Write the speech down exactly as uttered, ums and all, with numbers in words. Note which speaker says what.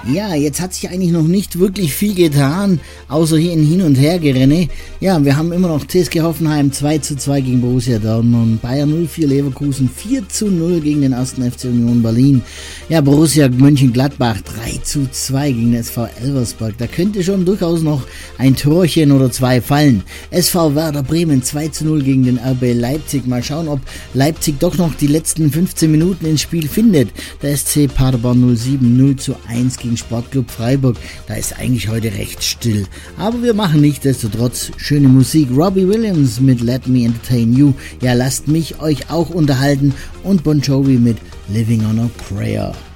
Speaker 1: Ja, jetzt hat sich eigentlich noch nicht wirklich viel getan, außer hier in Hin- und Hergerenne. Ja, wir haben immer noch T S G Hoffenheim zwei zu zwei gegen Borussia Dortmund, Bayern null vier Leverkusen vier zu null gegen den ersten F C Union Berlin. Ja, Borussia Mönchengladbach drei zu zwei gegen den S V Elversberg. Da könnte schon durchaus noch ein Torchen oder zwei fallen. S V Werder Bremen zwei zu null gegen den R B Leipzig. Mal schauen, ob Leipzig doch noch die letzten fünfzehn Minuten ins Spiel findet. Der S C Paderborn null sieben null zu eins gegen Sportclub Freiburg. Da ist eigentlich heute recht still. Aber wir machen nichtsdestotrotz schöne Musik. Robbie Williams mit Let Me Entertain You. Ja, lasst mich euch auch unterhalten. Und Bon Jovi mit Living on a Prayer.